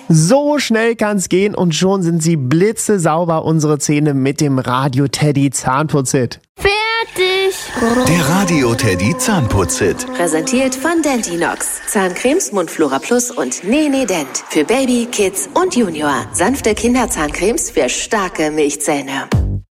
So schnell kann's gehen und schon sind sie blitzesauber, unsere Zähne mit dem Radio Teddy Zahnputzhit. Fertig! Der Radio Teddy Zahnputzhit. Präsentiert von Dentinox. Zahncremes Mundflora Plus und Nene Dent. Für Baby, Kids und Junior. Sanfte Kinderzahncremes für starke Milchzähne.